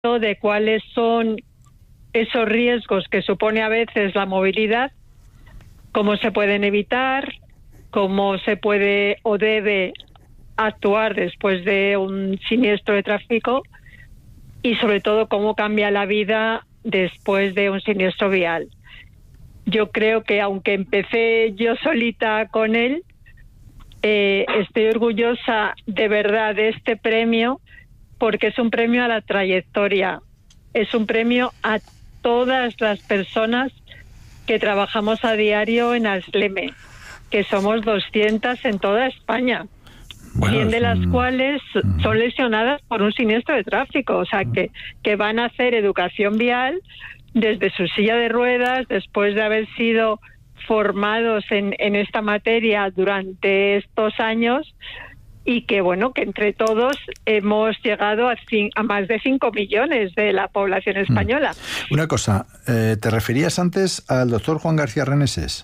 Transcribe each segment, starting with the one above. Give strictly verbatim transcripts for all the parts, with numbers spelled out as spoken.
de cuáles son esos riesgos que supone a veces la movilidad, cómo se pueden evitar, cómo se puede o debe actuar después de un siniestro de tráfico y sobre todo cómo cambia la vida después de un siniestro vial. Yo creo que aunque empecé yo solita con él, eh, estoy orgullosa de verdad de este premio, porque es un premio a la trayectoria, es un premio a todas las personas que trabajamos a diario en ASLEME, que somos doscientas en toda España, bueno, cien de las mm, cuales mm. son lesionadas por un siniestro de tráfico, o sea, que, que van a hacer educación vial desde su silla de ruedas, después de haber sido formados en, en esta materia durante estos años, y que, bueno, que entre todos hemos llegado a, cin- a más de cinco millones de la población española. Mm. Una cosa, eh, ¿te referías antes al doctor Juan García Reneses?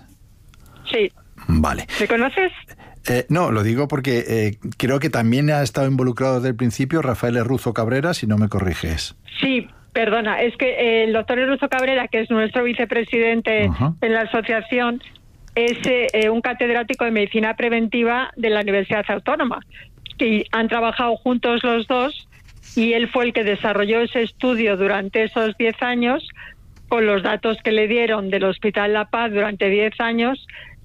Sí. Vale. ¿Me conoces? Eh, no, lo digo porque eh, creo que también ha estado involucrado desde el principio Rafael Erruzo Cabrera, si no me corriges. Sí, perdona, es que el doctor Erruzo Cabrera, que es nuestro vicepresidente uh-huh. en la asociación, es eh, un catedrático de Medicina Preventiva de la Universidad Autónoma. Y han trabajado juntos los dos y él fue el que desarrolló ese estudio durante esos diez años con los datos que le dieron del Hospital La Paz durante diez años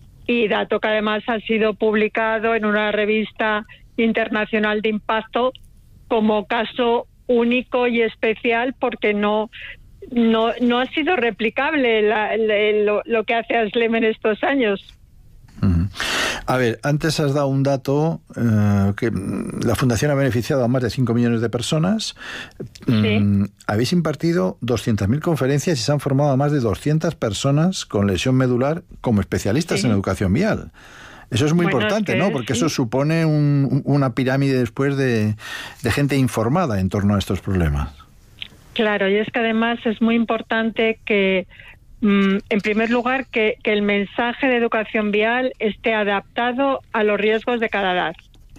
y dato que además ha sido publicado en una revista internacional de impacto como caso único y especial porque no... No, no ha sido replicable la, la, lo, lo que hace ASLEME en estos años. Uh-huh. A ver, antes has dado un dato eh, que la Fundación ha beneficiado a más de cinco millones de personas. Sí. Mm, habéis impartido doscientas mil conferencias y se han formado a más de doscientas personas con lesión medular como especialistas sí. en educación vial. Eso es muy bueno, importante, es que, ¿no? Porque sí. eso supone un, una pirámide después de, de gente informada en torno a estos problemas. Claro, y es que además es muy importante que, mmm, en primer lugar, que, que el mensaje de educación vial esté adaptado a los riesgos de cada edad,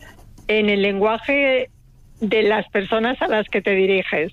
en el lenguaje de las personas a las que te diriges,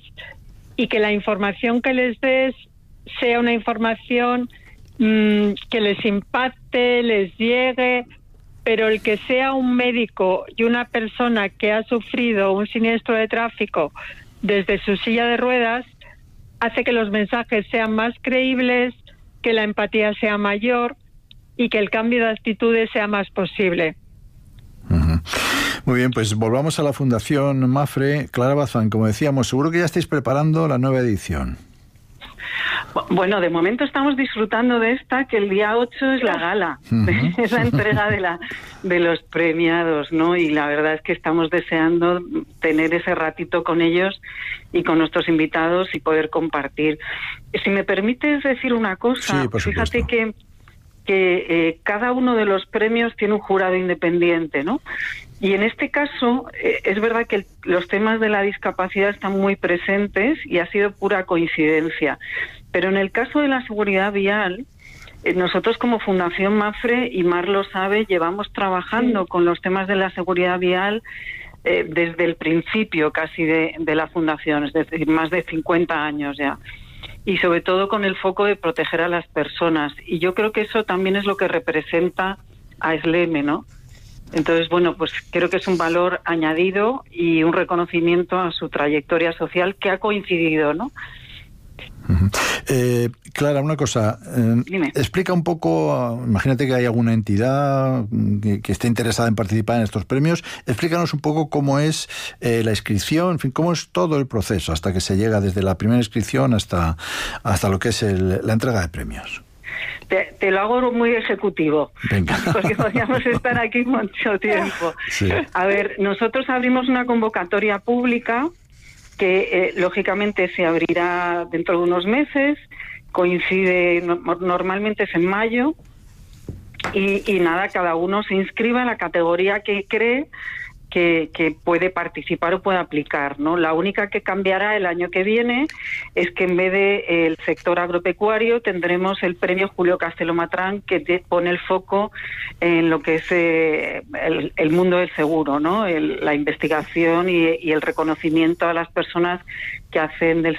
y que la información que les des sea una información mmm, que les impacte, les llegue, pero el que sea un médico y una persona que ha sufrido un siniestro de tráfico desde su silla de ruedas, hace que los mensajes sean más creíbles, que la empatía sea mayor y que el cambio de actitudes sea más posible. Uh-huh. Muy bien, pues volvamos a la Fundación MAPFRE. Clara Bazán, como decíamos, seguro que ya estáis preparando la nueva edición. Bueno, de momento estamos disfrutando de esta, que el día ocho es la gala, uh-huh. es la entrega de la de los premiados, ¿no? Y la verdad es que estamos deseando tener ese ratito con ellos y con nuestros invitados y poder compartir. Si me permites decir una cosa, sí, fíjate que, que eh, cada uno de los premios tiene un jurado independiente, ¿no? Y en este caso, eh, es verdad que el, los temas de la discapacidad están muy presentes y ha sido pura coincidencia. Pero en el caso de la seguridad vial, eh, nosotros como Fundación MAPFRE, y Mar lo sabe, llevamos trabajando sí. con los temas de la seguridad vial eh, desde el principio casi de, de la Fundación, es decir, más de cincuenta años ya. Y sobre todo con el foco de proteger a las personas. Y yo creo que eso también es lo que representa a ASLEME, ¿no? Entonces, bueno, pues creo que es un valor añadido y un reconocimiento a su trayectoria social que ha coincidido, ¿no? Uh-huh. Eh, Clara, una cosa, eh, explica un poco, imagínate que hay alguna entidad que, que esté interesada en participar en estos premios, explícanos un poco cómo es eh, la inscripción, en fin, cómo es todo el proceso hasta que se llega desde la primera inscripción hasta, hasta lo que es el, la entrega de premios. Te, te lo hago muy ejecutivo, Venga. Porque podríamos estar aquí mucho tiempo. Sí. A ver, nosotros abrimos una convocatoria pública que eh, lógicamente se abrirá dentro de unos meses, coincide, no, normalmente es en mayo, y, y nada, cada uno se inscribe en la categoría que cree que, que puede participar o puede aplicar, ¿no? La única que cambiará el año que viene es que en vez de el sector agropecuario tendremos el premio Julio Castelo Matrán, que te pone el foco en lo que es eh, el, el mundo del seguro, ¿no? El, la investigación y, y el reconocimiento a las personas que hacen del